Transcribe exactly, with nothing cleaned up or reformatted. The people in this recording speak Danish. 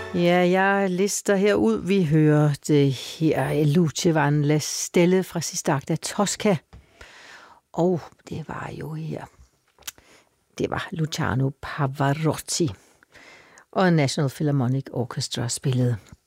Ja, jeg lister herud. Vi hører det her Luce van la Stelle fra sidste akt af Tosca. Og det var jo her. Det var Luciano Pavarotti. Og National Philharmonic Orchestra spillede.